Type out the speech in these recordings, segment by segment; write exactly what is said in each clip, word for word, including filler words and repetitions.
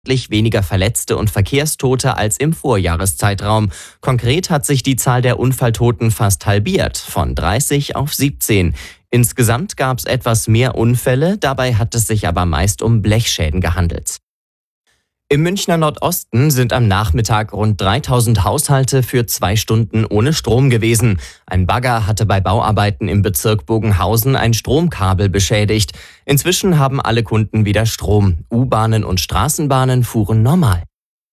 weniger Verletzte und Verkehrstote als im Vorjahreszeitraum. Konkret hat sich die Zahl der Unfalltoten fast halbiert, von dreißig auf siebzehn. Insgesamt gab es etwas mehr Unfälle, dabei hat es sich aber meist um Blechschäden gehandelt. Im Münchner Nordosten sind am Nachmittag rund dreitausend Haushalte für zwei Stunden ohne Strom gewesen. Ein Bagger hatte bei Bauarbeiten im Bezirk Bogenhausen ein Stromkabel beschädigt. Inzwischen haben alle Kunden wieder Strom. U-Bahnen und Straßenbahnen fuhren normal.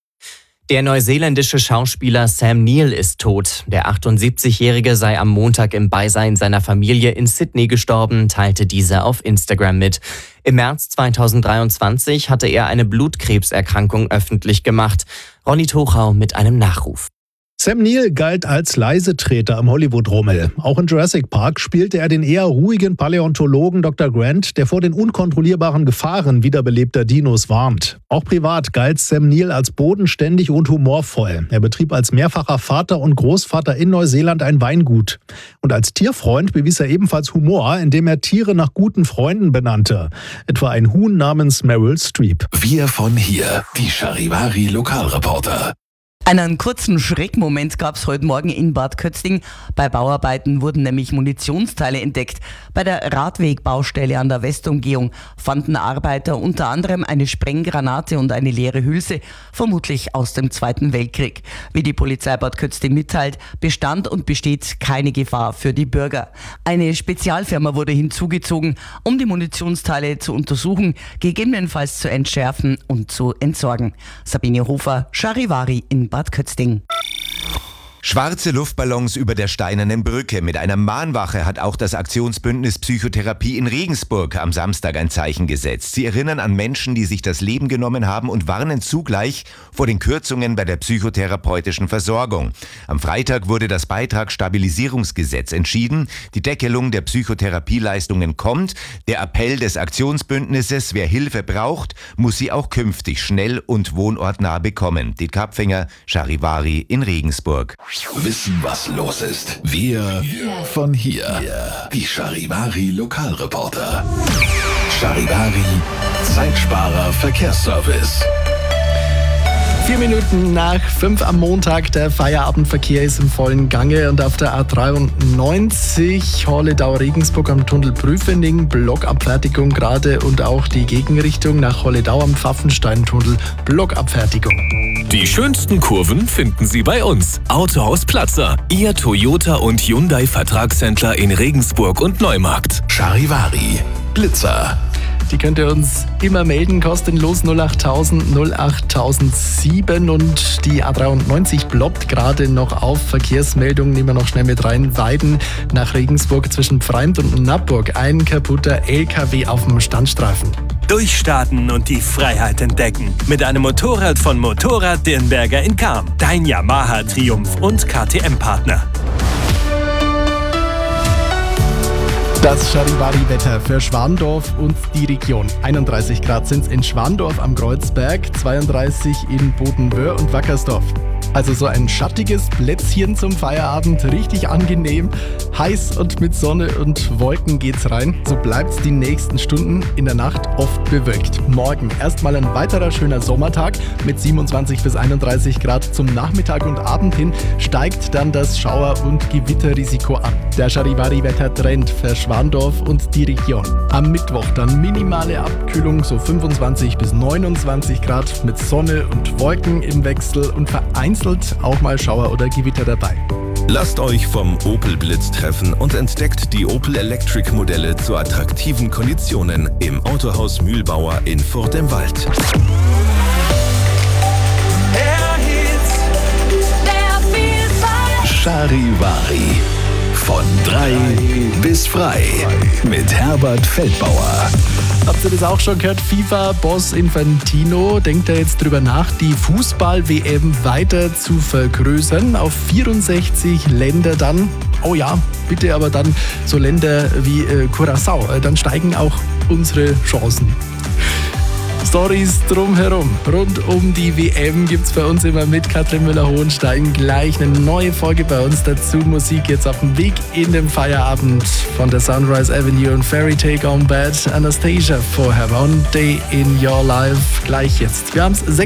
Der neuseeländische Schauspieler Sam Neill ist tot. Der achtundsiebzigjährige sei am Montag im Beisein seiner Familie in Sydney gestorben, teilte dieser auf Instagram mit. Im März zweitausenddreiundzwanzig hatte er eine Blutkrebserkrankung öffentlich gemacht. Ronny Tochau mit einem Nachruf. Sam Neill galt als Leisetreter am Hollywood-Rummel. Auch in Jurassic Park spielte er den eher ruhigen Paläontologen Doktor Grant, der vor den unkontrollierbaren Gefahren wiederbelebter Dinos warnt. Auch privat galt Sam Neill als bodenständig und humorvoll. Er betrieb als mehrfacher Vater und Großvater in Neuseeland ein Weingut. Und als Tierfreund bewies er ebenfalls Humor, indem er Tiere nach guten Freunden benannte. Etwa ein Huhn namens Meryl Streep. Wir von hier, die Charivari Lokalreporter. Einen kurzen Schreckmoment gab es heute Morgen in Bad Kötzting. Bei Bauarbeiten wurden nämlich Munitionsteile entdeckt. Bei der Radwegbaustelle an der Westumgehung fanden Arbeiter unter anderem eine Sprenggranate und eine leere Hülse, vermutlich aus dem Zweiten Weltkrieg. Wie die Polizei Bad Kötzting mitteilt, bestand und besteht keine Gefahr für die Bürger. Eine Spezialfirma wurde hinzugezogen, um die Munitionsteile zu untersuchen, gegebenenfalls zu entschärfen und zu entsorgen. Sabine Hofer, Charivari in Bad Kötzting. Schwarze Luftballons über der Steinernen Brücke. Mit einer Mahnwache hat auch das Aktionsbündnis Psychotherapie in Regensburg am Samstag ein Zeichen gesetzt. Sie erinnern an Menschen, die sich das Leben genommen haben und warnen zugleich vor den Kürzungen bei der psychotherapeutischen Versorgung. Am Freitag wurde das Beitragsstabilisierungsgesetz entschieden. Die Deckelung der Psychotherapieleistungen kommt. Der Appell des Aktionsbündnisses, wer Hilfe braucht, muss sie auch künftig schnell und wohnortnah bekommen. Die Kapfinger, Charivari in Regensburg. Wissen, was los ist. Wir von hier. Die Charivari Lokalreporter. Charivari Zeitsparer Verkehrsservice. Vier Minuten nach fünf am Montag, der Feierabendverkehr ist im vollen Gange und auf der A dreiundneunzig Holledau-Regensburg am Tunnel Prüfening, Blockabfertigung gerade und auch die Gegenrichtung nach Holledau am Pfaffensteintunnel, Blockabfertigung. Die schönsten Kurven finden Sie bei uns. Autohaus Platzer, Ihr Toyota und Hyundai Vertragshändler in Regensburg und Neumarkt. Charivari Blitzer. Die könnt ihr uns immer melden, kostenlos null achttausend null achttausendsieben und die A dreiundneunzig ploppt gerade noch auf. Verkehrsmeldung nehmen wir noch schnell mit rein. Weiden nach Regensburg zwischen Pfreimd und Nappburg. Ein kaputter L K W auf dem Standstreifen. Durchstarten und die Freiheit entdecken. Mit einem Motorrad von Motorrad Dirnberger in Cham. Dein Yamaha Triumph und K T M-Partner. Das Charivari-Wetter für Schwandorf und die Region. einunddreißig Grad sind es in Schwandorf am Kreuzberg, zweiunddreißig in Bodenwöhr und Wackersdorf. Also so ein schattiges Plätzchen zum Feierabend, richtig angenehm, heiß und mit Sonne und Wolken geht's rein. So bleibt's die nächsten Stunden, in der Nacht oft bewölkt. Morgen erstmal ein weiterer schöner Sommertag mit siebenundzwanzig bis einunddreißig Grad. Zum Nachmittag und Abend hin steigt dann das Schauer- und Gewitterrisiko an. Der Charivari-Wetter-Trend für Schwandorf und die Region. Am Mittwoch dann minimale Abkühlung, so fünfundzwanzig bis neunundzwanzig Grad mit Sonne und Wolken im Wechsel und vereinzelt auch mal Schauer oder Gewitter dabei. Lasst euch vom Opel Blitz treffen und entdeckt die Opel Electric Modelle zu attraktiven Konditionen im Autohaus Mühlbauer in Furt im Wald. Charivari. Von drei bis frei mit Herbert Feldbauer. Habt ihr das auch schon gehört? FIFA-Boss Infantino denkt da jetzt drüber nach, die Fußball-W M weiter zu vergrößern auf vierundsechzig Länder dann. Oh ja, bitte aber dann so Länder wie äh, Curaçao. Dann steigen auch unsere Chancen. Stories drumherum. Rund um die W M gibt es bei uns immer mit Katrin Müller-Hohenstein gleich eine neue Folge bei uns. Dazu Musik jetzt auf dem Weg in den Feierabend von der Sunrise Avenue und Fairy Take on Bad. Anastasia vorher. One Day in Your Life gleich jetzt. Wir haben es